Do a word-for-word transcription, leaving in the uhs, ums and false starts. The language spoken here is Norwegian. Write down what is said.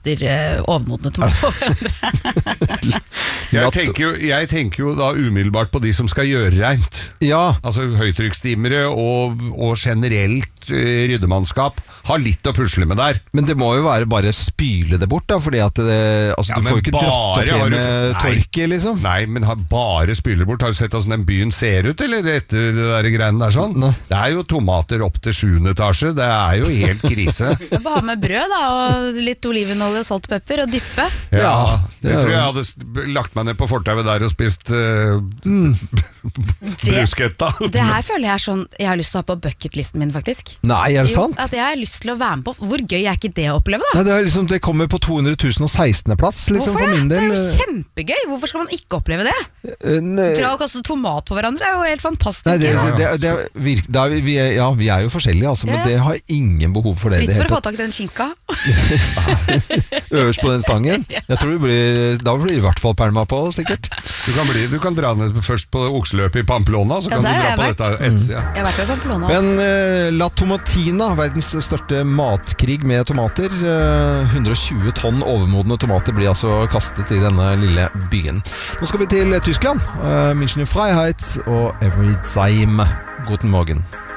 kaster uh, overmodne tomater på hverandre. jeg, tenker jo, jeg tenker jo da umiddelbart på de som skal gjøre rent. Ja. Altså høytrykkstimere og, og generelt uh, ryddemannskap har litt å pusle med der. Men det må jo være bare spyle det bort da, fordi at det, altså, ja, du får jo ikke dratt opp det med du, torke liksom. Nei, men har bare spyle bort. Har du sett hvordan den byen ser ut, eller etter det der greiene der sånn? Ne. Det er jo tomater opp til sjuende etasje, det er jo helt krise. Du bare ha med brød da, og litt olivenolje, salt og pepper, og dyppe. Ja, ja det jeg tror jeg hadde lagt meg ned på fortauet der og spist uh, mm. brusketta. Det, det her føler jeg er sånn, jeg har lyst til å ha på bucketlisten min faktisk. Nei, er det jo, sant? At jeg har lyst til å være med på, hvor gøy er ikke det å oppleve da? Nei, det, er liksom, det kommer på to hundre tusen og seksten plass liksom, hvorfor for min det? del. Det er jo kjempegøy, hvorfor skal man ikke oppleve det? Uh, Dra og kaste tomat på hverandre er jo helt fantastisk. Nei, det, det, det, det virker, det er, vi, er, ja, vi er jo forskjellige altså, men ja. Det har ingen behov for det. Fritt for det å få tak i den skinka. Øverst på den stangen. Jeg tror det blir, da blir det i hvert fall perma på, sikkert. Du kan, bli, du kan dra ned først på okseløpet i Pamplona, så ja, kan du dra på dette ettertida. Mm. Jeg har vært på Pamplona. Men uh, La Tomatina, verdens største matkrig med tomater. Uh, hundre og tjue tonn overmodne tomater blir altså kastet i denne lille byen. Nå skal vi til Tyskland. Uh, München Freiheit og Every Time. Guten Morgen.